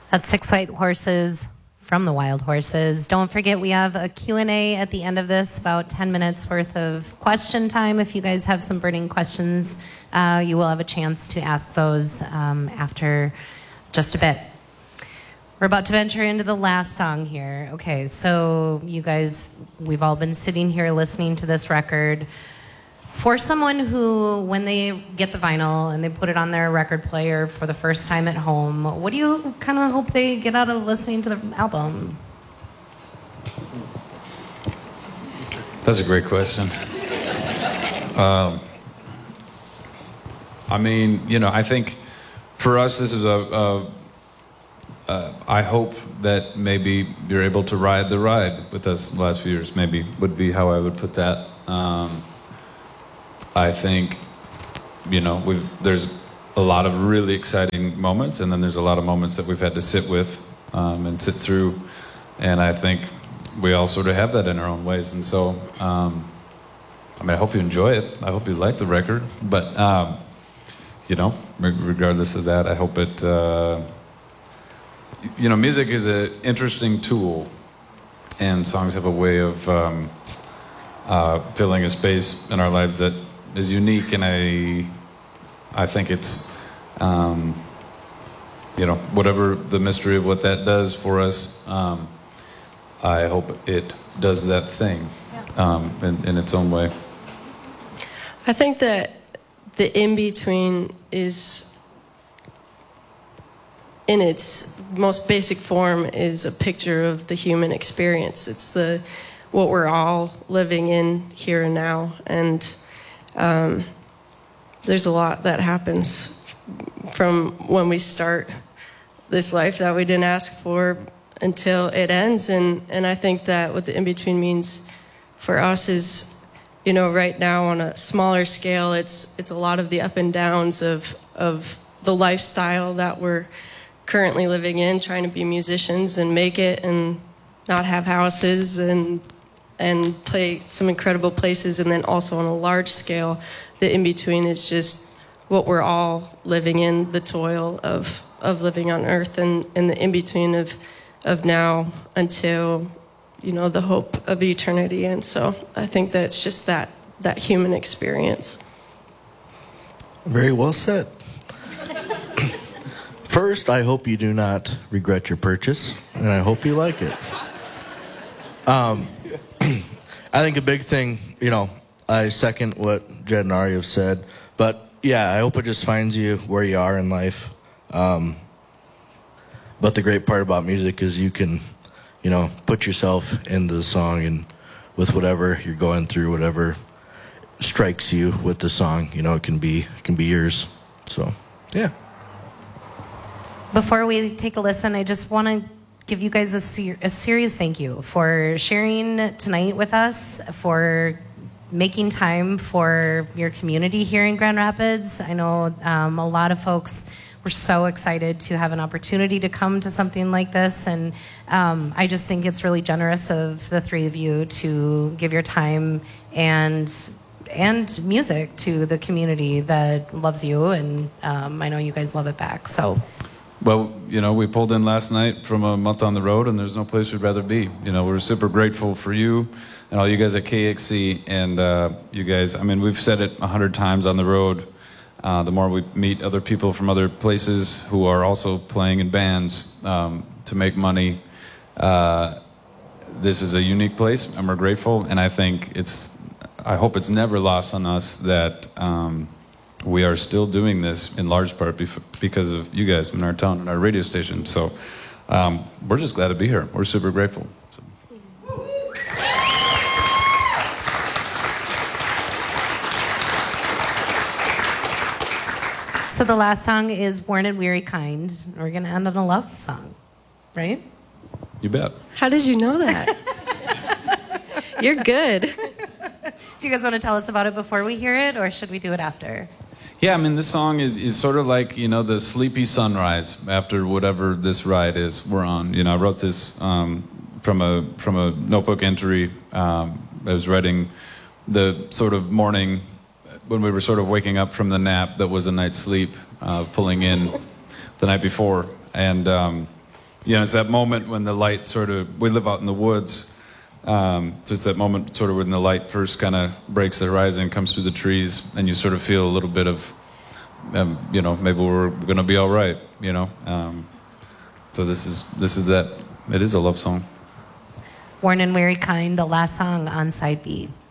That's Six White Horses from the Wild Horses. Don't forget, we have a Q&A at the end of this, about 10 minutes worth of question time. If you guys have some burning questions, you will have a chance to ask those after just a bit. We're about to venture into the last song here. Okay, so you guys, we've all been sitting here listening to this record. For someone who, when they get the vinyl and they put it on their record player for the first time at home, what do you kind of hope they get out of listening to the album? That's a great question. I mean, you know, I think for us, this is I hope that maybe you're able to ride the ride with us the last few years, maybe would be how I would put that. I think, you know, there's a lot of really exciting moments, and then there's a lot of moments that we've had to sit with and sit through, and I think we all sort of have that in our own ways. And so, I mean, I hope you enjoy it. I hope you like the record, but, you know, regardless of that, I hope it, you know, music is an interesting tool, and songs have a way of filling a space in our lives that is unique, and I think it's, you know, whatever the mystery of what that does for us, I hope it does that thing in its own way. I think that the in-between is, in its most basic form, is a picture of the human experience. It's what we're all living in here and now, and there's a lot that happens from when we start this life that we didn't ask for until it ends, and I think that what the in-between means for us is, you know, right now on a smaller scale, it's a lot of the up and downs of the lifestyle that we're currently living in, trying to be musicians and make it and not have houses and play some incredible places. And then also on a large scale, the in-between is just what we're all living in, the toil of living on earth, and the in-between of now until, you know, the hope of eternity. And so I think that it's just that human experience. Very well said. First, I hope you do not regret your purchase, and I hope you like it. I think a big thing, you know, I second what Jed and Ari have said, but yeah, I hope it just finds you where you are in life. But the great part about music is you can, you know, put yourself into the song, and with whatever you're going through, whatever strikes you with the song, you know, it can be yours. So, yeah. Before we take a listen, I just want to give you guys a serious thank you for sharing tonight with us, for making time for your community here in Grand Rapids. I know a lot of folks were so excited to have an opportunity to come to something like this, and I just think it's really generous of the three of you to give your time and music to the community that loves you, and I know you guys love it back. So. Well, you know, we pulled in last night from a month on the road, and there's no place we'd rather be. You know, we're super grateful for you and all you guys at KXC, and you guys, I mean, we've said it 100 times on the road. The more we meet other people from other places who are also playing in bands to make money, this is a unique place, and we're grateful. And I think I hope it's never lost on us that we are still doing this in large part because of you guys in our town and our radio station. So we're just glad to be here. We're super grateful. So. So the last song is Worn and Weary Kind. We're going to end on a love song, right? You bet. How did you know that? You're good. Do you guys want to tell us about it before we hear it, or should we do it after? Yeah, I mean, this song is sort of like, you know, the sleepy sunrise after whatever this ride is we're on. You know, I wrote this from a notebook entry. I was writing the sort of morning when we were sort of waking up from the nap that was a night's sleep, pulling in the night before. And you know, it's that moment when the light sort of, we live out in the woods, so it's that moment sort of when the light first kind of breaks the horizon and comes through the trees, and you sort of feel a little bit of, you know, maybe we're going to be all right, you know. So this is that, it is a love song. Worn and Weary Kind, the last song on side B.